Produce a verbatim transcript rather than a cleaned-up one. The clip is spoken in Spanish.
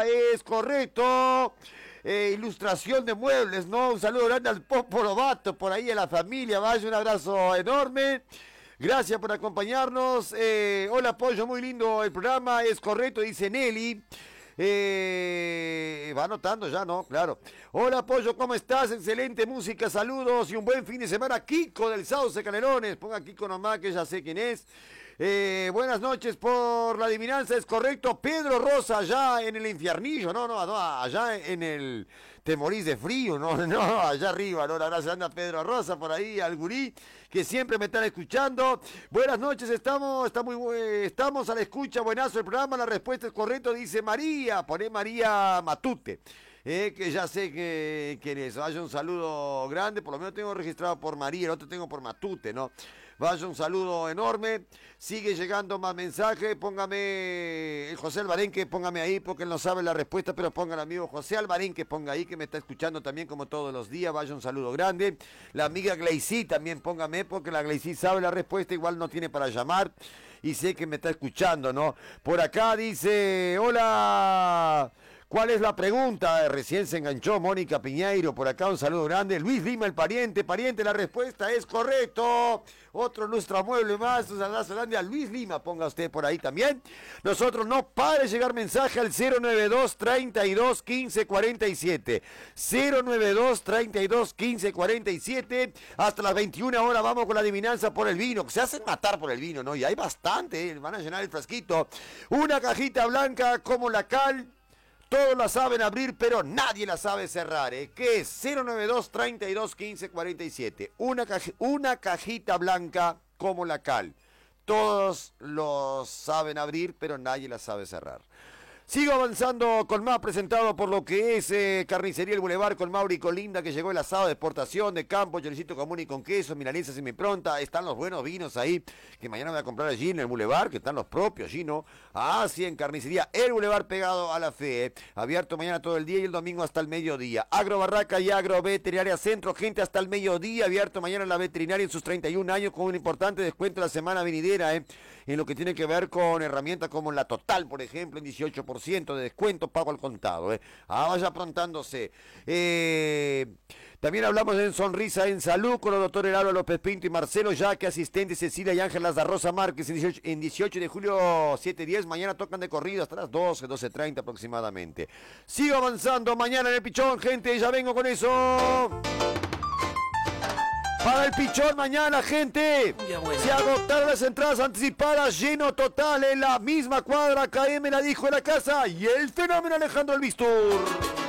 respuesta es correcto. Eh, ilustración de muebles, ¿no? Un saludo grande al Poporobato, por ahí a la familia, vaya, un abrazo enorme. Gracias por acompañarnos. Eh, hola, Pollo, muy lindo el programa, es correcto, dice Nelly. Eh, va anotando ya, ¿no? Claro. Hola, Pollo, ¿cómo estás? Excelente música, saludos y un buen fin de semana. Kiko del Sauce Canelones, ponga Kiko nomás que ya sé quién es. Eh, buenas noches por la adivinanza, es correcto. Pedro Rosa, allá en el infiernillo, no, no, no, allá en el... Te morís de frío, no, no, allá arriba, no, la gracia anda Pedro Rosa por ahí, al gurí, que siempre me están escuchando. Buenas noches, estamos, está muy, estamos a la escucha, buenazo el programa, la respuesta es correcta, dice María, poné María Matute. Eh, que ya sé que quién es. Vaya un saludo grande, por lo menos tengo registrado por María, el otro tengo por Matute, ¿no? Vaya un saludo enorme, sigue llegando más mensajes, póngame, el José Alvarenque, póngame ahí, porque él no sabe la respuesta, pero ponga el amigo José Alvarenque, ponga ahí, que me está escuchando también como todos los días, vaya un saludo grande. La amiga Gleicy también póngame, porque la Gleicy sabe la respuesta, igual no tiene para llamar, y sé que me está escuchando, ¿no? Por acá dice, hola... ¿Cuál es la pregunta? Recién se enganchó Mónica Piñeiro, por acá un saludo grande. Luis Lima, el pariente, pariente, la respuesta es correcto. Otro lustramueble más, un abrazo grande a Luis Lima, ponga usted por ahí también. Nosotros no pare de llegar mensaje al cero nueve dos, treinta y dos, quince, cuarenta y siete. cero nueve dos, treinta y dos, quince, cuarenta y siete. Hasta las veintiuna horas vamos con la adivinanza por el vino, que se hacen matar por el vino, ¿no? Y hay bastante, ¿eh? Van a llenar el frasquito. Una cajita blanca como la cal. Todos la saben abrir, pero nadie la sabe cerrar, ¿eh? ¿Qué es? cero nueve dos, treinta y dos, quince, cuarenta y siete. Una, caj- una cajita blanca como la cal. Todos los saben abrir, pero nadie la sabe cerrar. Sigo avanzando con más, presentado por lo que es eh, Carnicería El Boulevard con Mauri y con Linda, que llegó el asado de exportación de campo, choricito común y con queso, milanesas y mi pronta. Están los buenos vinos ahí, que mañana voy a comprar allí en el Boulevard, que están los propios allí, ¿no? Ah, sí, en Carnicería El Boulevard pegado a la fe, eh. Abierto mañana todo el día y el domingo hasta el mediodía. Agro Barraca y Agro Veterinaria Centro, gente hasta el mediodía, abierto mañana en la veterinaria en sus treinta y un años con un importante descuento la semana venidera, eh. En lo que tiene que ver con herramientas como la Total, por ejemplo, en dieciocho por ciento de descuento, pago al contado, eh. Ah, vaya aprontándose. Eh, también hablamos en Sonrisa en Salud con los doctores Heraldo López Pinto y Marcelo Yaque, asistentes Cecilia y Ángelas da Rosa Márquez en dieciocho, en dieciocho de julio, siete diez. Mañana tocan de corrido hasta las doce, doce treinta aproximadamente. Sigo avanzando mañana en el Pichón, gente, ya vengo con eso. Para el Pichón mañana, gente. Se agotaron las entradas anticipadas, lleno total en la misma cuadra. K M la dijo en la casa y el fenómeno Alejandro Albistur.